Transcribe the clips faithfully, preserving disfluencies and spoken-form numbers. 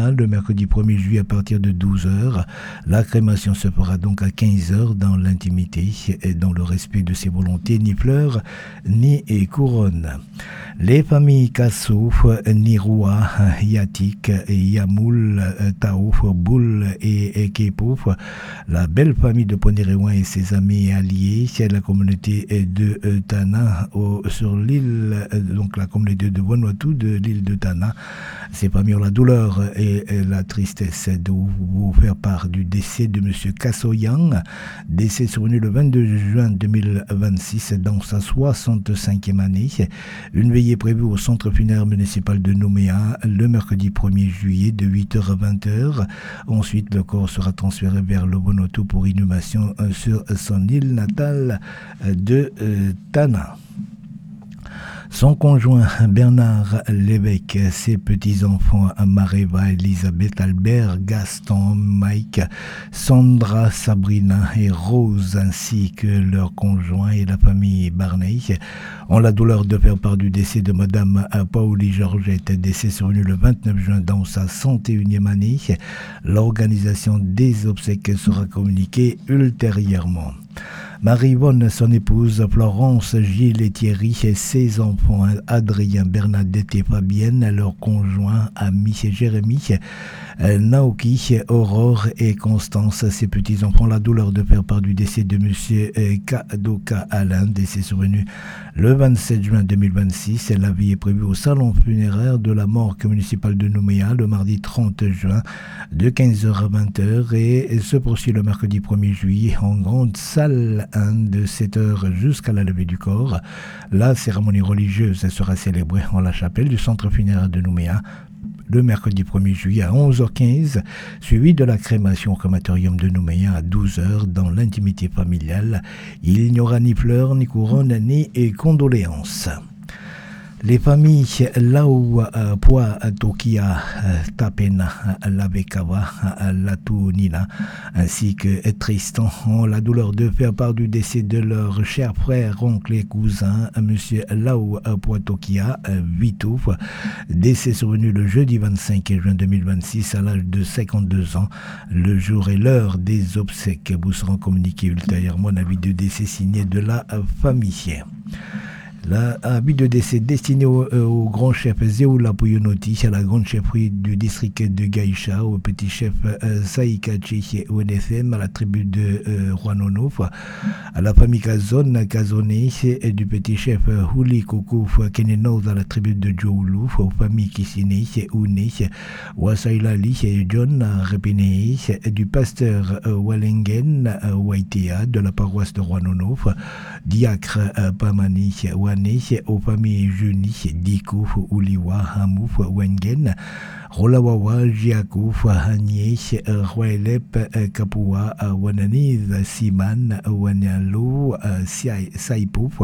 Nouméa le mercredi premier juillet à partir de douze heures. La crémation se fera donc à quinze heures dans l'intimité et dans le respect de ses volontés, ni fleurs ni couronne. Les familles Kassouf, Niroua, Yatik, Yamoul, Taouf, Boul et Kepouf, la belle famille de Ponéréouin et ses amis et alliés, la communauté de Tana sur l'île, donc la communauté de Vanuatu de l'île de Tana. Ces familles ont la douleur et la tristesse de vous faire part du décès de M. Kassoyang, décès survenu le vingt-deux juin deux mille vingt-six dans sa soixante-cinquième année. Une veillée est prévue au centre funéraire municipal de Nouméa le mercredi premier juillet de huit heures à vingt heures. Ensuite, le corps sera transféré vers le Vanuatu pour inhumation sur son île natale de euh, Tana. Son conjoint Bernard Lévesque, ses petits-enfants Mareva, Elisabeth, Albert, Gaston, Mike, Sandra, Sabrina et Rose, ainsi que leurs conjoints et la famille Barney, ont la douleur de faire part du décès de Madame Pauli Georgette, décès survenu le vingt-neuf juin dans sa cent et unième année. L'organisation des obsèques sera communiquée ultérieurement. Marie-Yvonne, son épouse, Florence, Gilles et Thierry, et ses enfants, Adrien, Bernadette et Fabienne, leurs conjoints, amis et Jérémy, Naoki, Aurore et Constance, ses petits-enfants, la douleur de faire part du décès de M. Kadoka Alain, décès survenu le vingt-sept juin deux mille vingt-six. La vie est prévue au salon funéraire de la morgue municipale de Nouméa le mardi trente juin de quinze heures à vingt heures et se poursuit le mercredi premier juillet en grande salle un de sept heures jusqu'à la levée du corps. La cérémonie religieuse sera célébrée en la chapelle du centre funéraire de Nouméa le mercredi premier juillet à onze heures quinze, suivi de la crémation au crématorium de Nouméa à douze heures dans l'intimité familiale. Il n'y aura ni fleurs, ni couronnes, ni condoléances. Les familles Lau, Poa, Tokia, Tapena, Labekava, Latunina, ainsi que Tristan ont la douleur de faire part du décès de leur cher frère, oncle et cousin, M. Lau, Poa, Tokia, Vitouf, décès survenu le jeudi vingt-cinq juin deux mille vingt-six à l'âge de cinquante-deux ans. Le jour et l'heure des obsèques vous seront communiqués ultérieurement un avis de décès signé de la famille. L'avis de décès destiné au, euh, au grand chef Zéoula Pouyounoti, à la grande chefferie du district de Gaïcha, au petit chef euh, Saïkachi O N F M, à la tribu de euh, Rouanono, à la famille Kazon, Kazone, et du petit chef euh, Huli Koukouf, Kenenoz, à la tribu de Djoulou, aux familles Kisine, Oune, Wasailali, John, Repine, du pasteur euh, Walengen, euh, Waitea, de la paroisse de Rouanono, Diacre euh, Pamani, aux familles Juni, Diko, Uliwa, Hamouf, Wengen, Rolawawa, Jiakouf, Hanye, Roelep, Kapua, Wananiz, Siman, Wanyalo, Saipouf,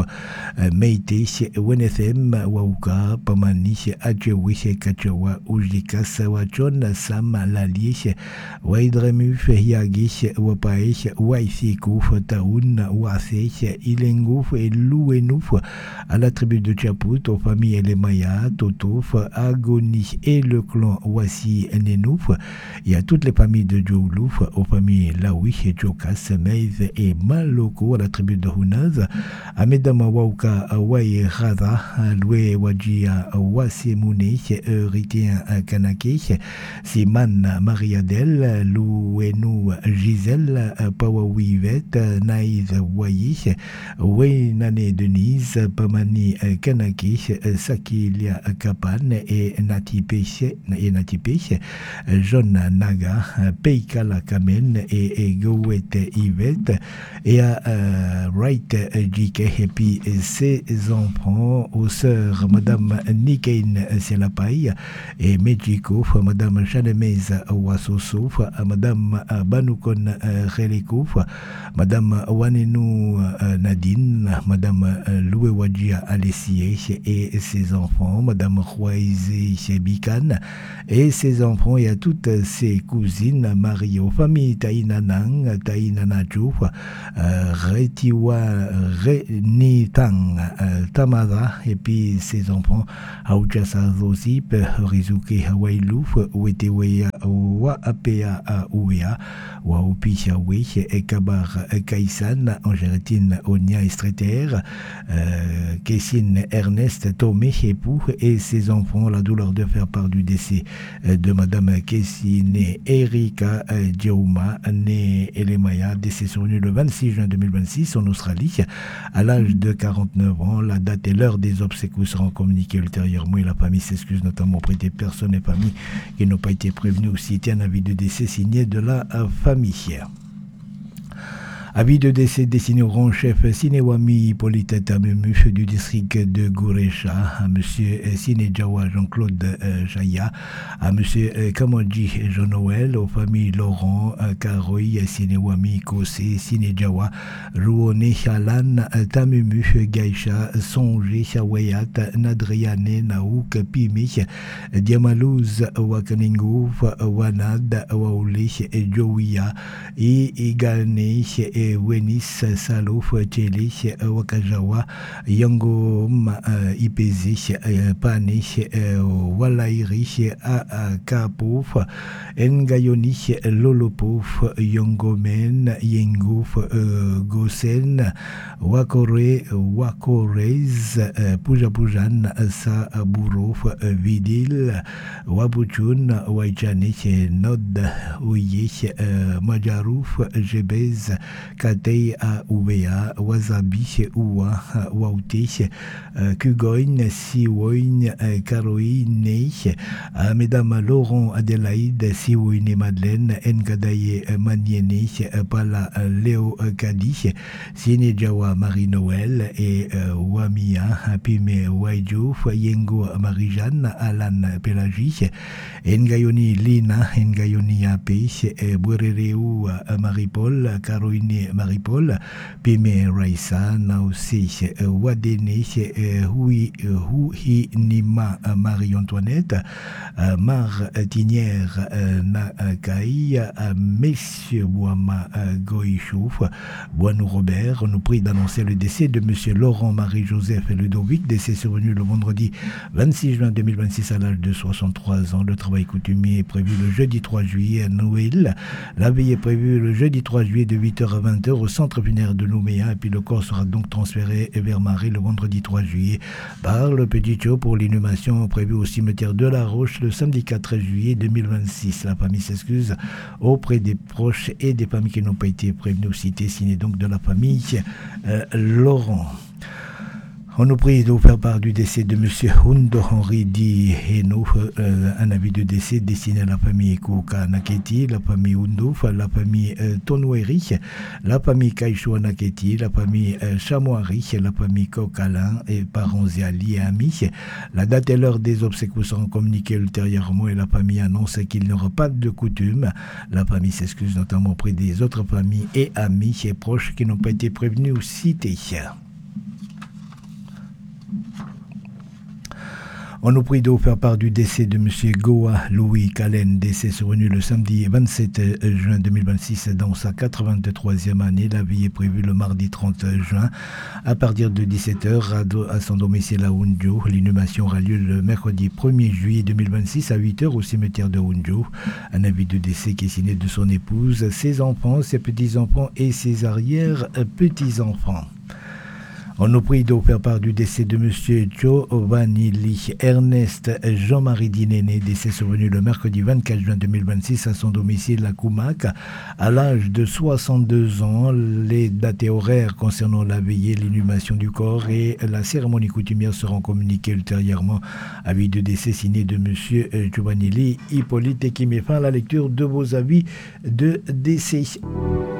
Meite, Wenethem, Wauka, Pamani, Adjewi, Kachawa, Ujika, Sawachon, Sam, Lali, Waidremuf, Yagi, Wapae, Waisikouf, Taoun, Wase, Ilenguf et Louenouf, à la tribu de Tchapout, aux familles Elemaya, Totouf, Agoni et le clan Wassi Nenouf, et à toutes les familles de Djoulouf, aux familles Laoui, Djokas, Meiz et Maloko, à la tribu de Hunaz, à Medama Wauka, Waï Raza, Loué Wadjia, Wassimune, Euritien Kanake, Siman Mariadel, Louenou Gisèle, Pawawivet, Naïs Wayi, Wenane Denise, Pamani Kanaki, Sakilia Kapan et Natipeche, et Natipeche, John Naga, Peikala Kamen et Gowet Yvette, et à uh, Wright J K, et puis ses enfants, aux sœurs Madame Nikain Selapai et Mejiko, Madame Chanemez Wasoso, Madame Banukon Releko, Madame Wanenu Nadine, Madame Loué Wadjia Alessie et ses enfants, Madame Rouaizé Bikan et ses enfants, et à toutes ses cousines, Marie, aux familles Taïnanang, Taïnanajo, euh, Retiwa, Renitang, euh, Tamara, et puis ses enfants, Aoujasa Zosip, Rizuke Hawailouf, Wetewe Waapea Ouea, Waopi Yawe, Kabar Kaisan, Angéretine Onia Estreter, euh, Kessine Ernest Tomé, époux, et ses enfants, la douleur de faire part du décès de Madame Kessine Erika Djaouma, née Elemaya, décès survenu le vingt-six juin deux mille vingt-six en Australie, à l'âge de quarante-neuf ans. La date et l'heure des obsèques seront communiquées ultérieurement et la famille s'excuse notamment auprès des personnes et familles qui n'ont pas été prévenues ou citées un avis de décès signé de la famille. Avis de décès destiné au grand chef Sinewami Hippolyte Tamemu du district de Gourecha, à M. Sinejawa Jean-Claude euh, Jaya, à M. Kamonji Jean-Noël, aux familles Laurent, euh, Karoy, Sinewami Kose, Sinejawa, Ruone Halan, Tamemu, Gaïcha, Songe, Hawayat, Nadriane, Naouk, Pime, Diamalouz, Wakaningo, Wanad, Waoule, Jowiya, et Igane, et Wenis, Salof, Tchele, Wakajawa, Yango, Ipeze, Pane, Walairi, Akapof, Ngayoni, Lolopof, Yangomen, Yengof, Gosen, Wakore, Wakorez, Pujapujan, Saburof, Vidil, Wabuchun, Waichane, Nod, Ouye, Majarouf, Jebez, Katei a Ouvea, Wasabi, Oua, Waute, Kugoin, Siwoin, Karoine, Mesdames Laurent Adélaïde, Siwoin et Madeleine, Nkadaye Maniene, Pala Léo Kadi, Sinejawa Marie-Noël et Wamia, Pime Waidjo, Yengo Marie-Jeanne, Alan Pelagi, Ngayoni Lina, Ngayoni Ape, Bwerereu Marie-Paul, Caroline Marie-Paul, Pime Raissa, Naosi, Wadene, Hui, Hui Nima Marie-Antoinette, Mar Tinière Nakai, Messieurs Boama Goïchouf, Boinou Robert. On nous prie d'annoncer le décès de Monsieur Laurent-Marie-Joseph Ludovic, décès survenu le vendredi vingt-six juin deux mille vingt-six à l'âge de soixante-trois ans. Le travail coutumier est prévu le jeudi trois juillet à Noël. La veille est prévue le jeudi trois juillet de huit heures à vingt heures au centre funéraire de Nouméa, et puis le corps sera donc transféré vers Marie le vendredi trois juillet par le Petit Show pour l'inhumation prévue au cimetière de La Roche le samedi quatre juillet deux mille vingt-six. La famille s'excuse auprès des proches et des familles qui n'ont pas été prévenues ou citées, signé donc de la famille euh, Laurent. On nous prie de vous faire part du décès de M. Hundo Henri Di Heno, euh, un avis de décès destiné à la famille Kouka Naketi, la famille Hundo, la famille euh, Tonoueri, la famille Kaishua Naketi, la famille euh, Chamoari, la famille Kokalin et parents et alliés et amis. La date et l'heure des obsèques vous seront communiquées ultérieurement et la famille annonce qu'il n'y aura pas de coutume. La famille s'excuse notamment auprès des autres familles et amis et proches qui n'ont pas été prévenus ou cités. On nous prie de vous faire part du décès de M. Goa Louis Calen, décès survenu le samedi vingt-sept juin deux mille vingt-six dans sa quatre-vingt-troisième année. La vie est prévue le mardi trente juin à partir de dix-sept heures à, à son domicile à Hunjo. L'inhumation aura lieu le mercredi premier juillet deux mille vingt-six à huit heures au cimetière de Hunjo. Un avis de décès qui est signé de son épouse, ses enfants, ses petits-enfants et ses arrière-petits-enfants. On nous prie de vous faire part du décès de M. Giovanni Ernest Jean-Marie Dinéné, décès survenu le mercredi vingt-quatre juin deux mille vingt-six à son domicile à Koumak, à l'âge de soixante-deux ans. Les dates et horaires concernant la veillée, l'inhumation du corps et la cérémonie coutumière seront communiquées ultérieurement. Avis de décès signé de M. Giovanni Hippolyte, qui met fin à la lecture de vos avis de décès.